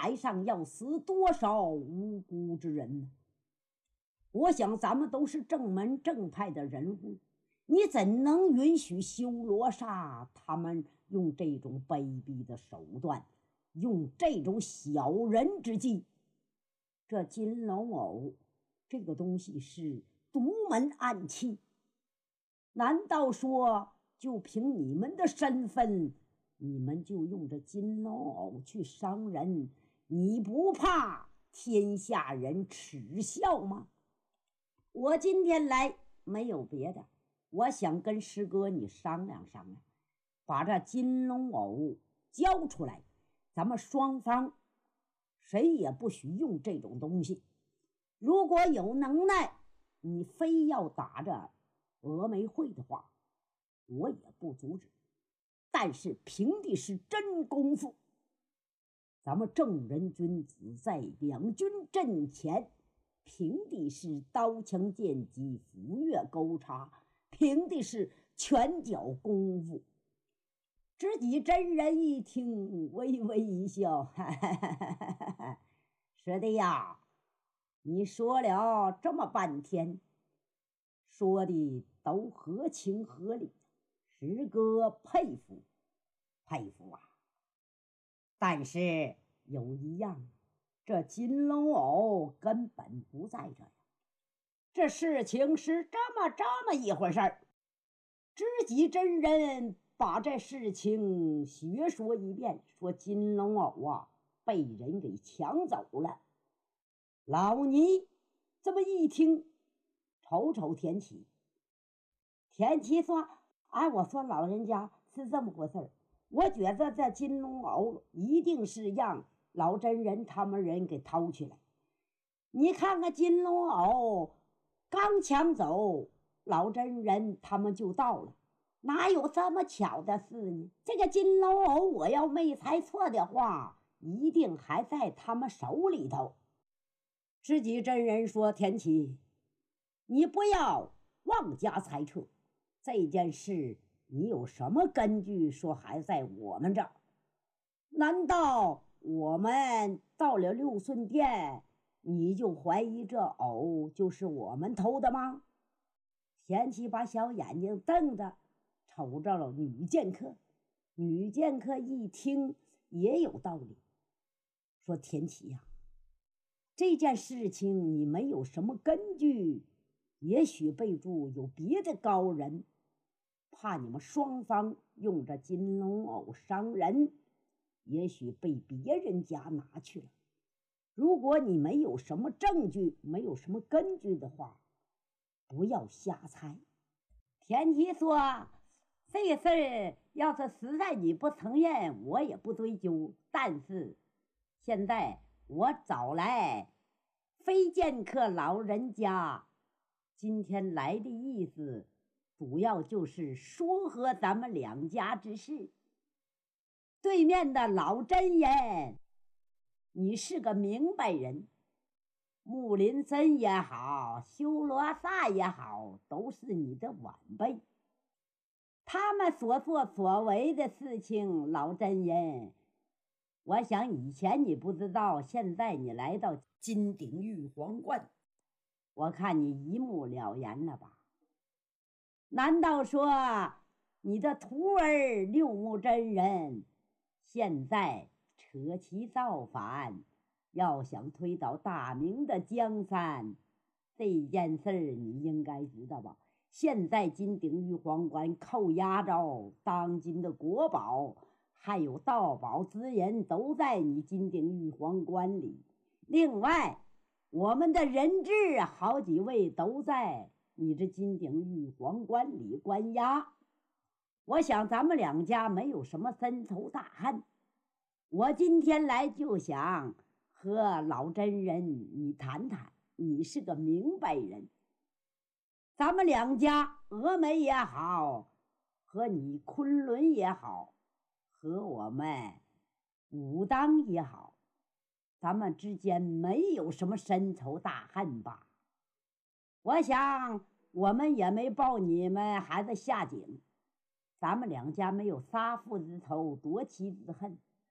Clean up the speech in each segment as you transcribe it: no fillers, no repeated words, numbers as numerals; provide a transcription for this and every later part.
海上要死多少无辜之人呢？我想咱们都是正门正派的人物，你怎能允许修罗刹他们用这种卑鄙的手段，用这种小人之计？这金龙藕这个东西是独门暗器，难道说就凭你们的身份，你们就用这金龙藕去伤人？你不怕天下人耻笑吗？我今天来没有别的，我想跟师哥你商量商量，把这金龙藕交出来，咱们双方谁也不许用这种东西。如果有能耐，你非要打着峨眉会的话，我也不阻止。但是凭的是真功夫，咱们正人君子在两军阵前，凭的是刀枪剑戟斧钺钩叉，凭的是拳脚功夫。知己真人一听，微微一笑，哈哈哈哈哈，师弟呀，你说了这么半天，说的都合情合理，师哥佩服佩服啊！但是有一样，这金龙藕根本不在这呀。这事情是这么一回事儿。知己真人把这事情学说一遍，说金龙藕啊被人给抢走了。老尼这么一听，瞅瞅田七，田七说：“哎，我说老人家是这么回事儿，我觉得这金龙藕一定是让老真人他们人给偷去了。你看看金龙藕刚抢走，老真人他们就到了，哪有这么巧的事呢？这个金龙藕我要没猜错的话，一定还在他们手里头。”知己真人说：“田七，你不要妄加猜测，这件事你有什么根据说还在我们这儿？难道我们到了六顺殿，你就怀疑这藕就是我们偷的吗？”田七把小眼睛瞪着，瞅着了女剑客。女剑客一听也有道理，说：“田七呀，这件事情你没有什么根据，也许备注有别的高人，怕你们双方用着金龙藕伤人，也许被别人家拿去了。如果你没有什么证据，没有什么根据的话，不要瞎猜。”田七说：“这个事儿要是实在你不承认，我也不追究。但是现在我找来飞剑客老人家，今天来的意思主要就是说和咱们两家之事。对面的老真人，你是个明白人，木林森也好，修罗刹也好，都是你的晚辈。他们所作所为的事情，老真人，我想以前你不知道，现在你来到金鼎玉皇观，我看你一目了然了吧？难道说你的徒儿六目真人现在扯旗造反，要想推倒大明的江山？这件事儿你应该知道吧？现在金鼎玉皇观扣押着当今的国宝，还有盗宝之人都在你金鼎玉皇观里。另外，我们的人质好几位都在你这金鼎玉皇观里关押。我想咱们两家没有什么深仇大恨，我今天来就想和老真人你谈谈，你是个明白人。咱们两家峨眉也好，和你昆仑也好，和我们武当也好，咱们之间没有什么深仇大恨吧？我想我们也没抱你们孩子下井，咱们两家没有杀父之仇夺妻之恨，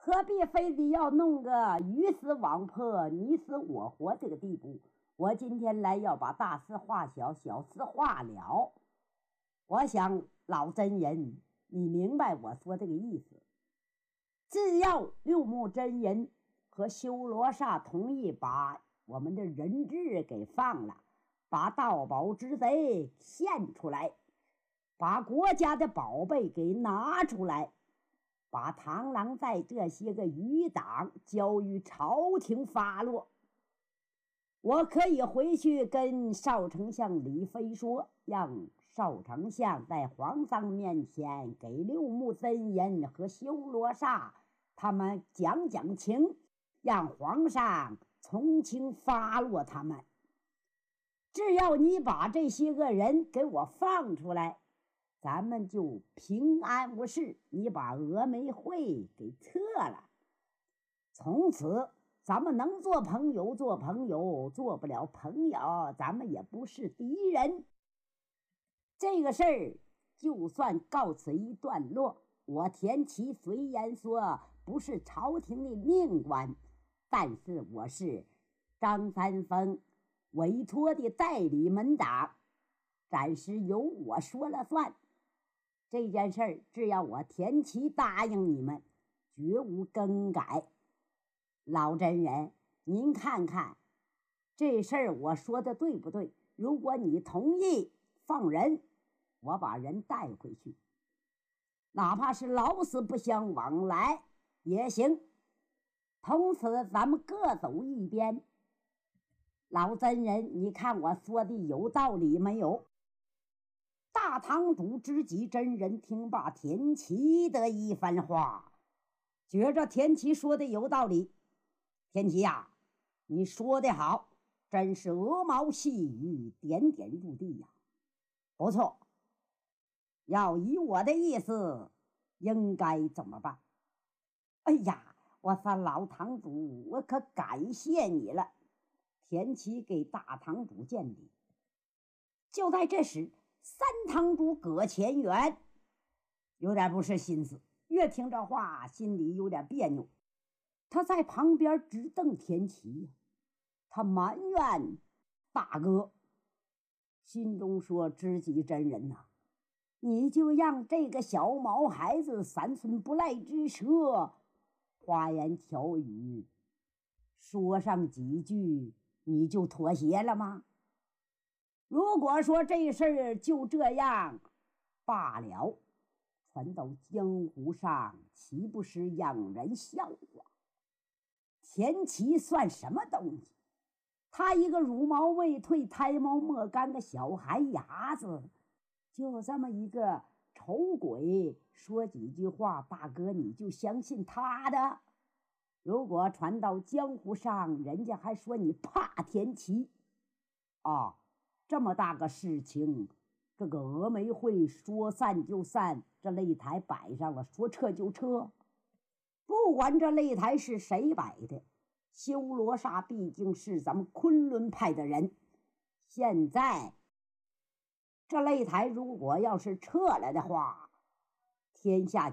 何必非得要弄个鱼死网破、你死我活这个地步？我今天来要把大事化小，小事化了。我想老真人，你明白我说这个意思。只要六目真人和修罗刹同意把我们的人质给放了，把盗宝之贼献出来，把国家的宝贝给拿出来，把螳螂在这些个余党交于朝廷发落，我可以回去跟少丞相李飞说，让少丞相在皇上面前给六目真人和修罗刹他们讲讲情，让皇上从轻发落他们。只要你把这些个人给我放出来，咱们就平安无事。你把峨眉会给撤了，从此咱们能做朋友做朋友，做不了朋友咱们也不是敌人。这个事儿就算告此一段落。我田七虽然说不是朝廷的命官，但是我是张三丰委托的代理门长，暂时由我说了算。这件事儿只要我田七答应你们，绝无更改。老真人，您看看这事儿我说的对不对？如果你同意放人，我把人带回去，哪怕是老死不相往来也行。从此咱们各走一边。老真人，你看我说的有道理没有？大堂主知己真人听罢田七的一番话，觉着田七说的有道理。田七呀，你说的好，真是鹅毛细雨，点点入地呀。不错，要以我的意思，应该怎么办？哎呀，我说老堂主，我可感谢你了。田七给大堂主见礼。就在这时，三堂主葛前元有点不是心思，越听这话心里有点别扭。他在旁边直瞪田七，他埋怨大哥，心中说：知己真人呐，你就让这个小毛孩子三寸不赖之舌，花言巧语说上几句，你就妥协了吗？如果说这事儿就这样罢了，传到江湖上，岂不是让人笑话？田七算什么东西？他一个乳毛未退、胎毛莫干的小孩伢子，就这么一个丑鬼，说几句话，大哥你就相信他的？如果传到江湖上，人家还说你怕田七啊！这么大个事情，这个峨眉会说散就散，这擂台摆上了，说撤就撤。不管这擂台是谁摆的，修罗刹毕竟是咱们昆仑派的人。现在这擂台如果要是撤了的话，天下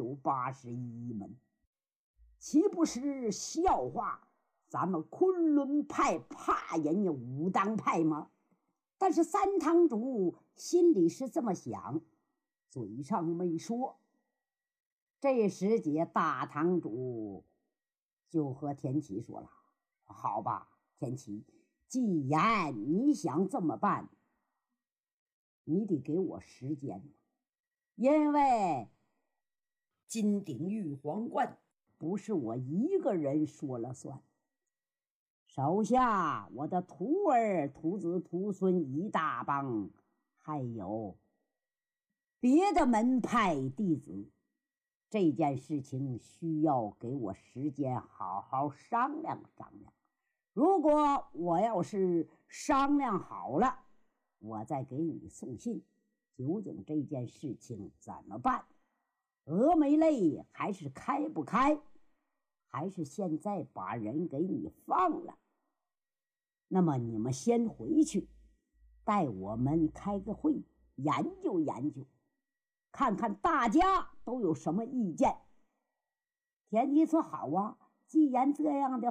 991门，岂不是笑话？咱们昆仑派怕人家武当派吗？但是三堂主心里是这么想，嘴上没说。这时节，大堂主就和田七说了：好吧，田七，既然你想这么办，你得给我时间，因为金鼎玉皇冠不是我一个人说了算，手下我的徒儿、徒子、徒孙一大帮，还有别的门派弟子，这件事情需要给我时间好好商量商量。如果我要是商量好了，我再给你送信，究竟这件事情怎么办？峨眉擂还是开不开？还是现在把人给你放了？那么你们先回去，带我们开个会，研究研究，看看大家都有什么意见。 天帝说好啊，既然这样的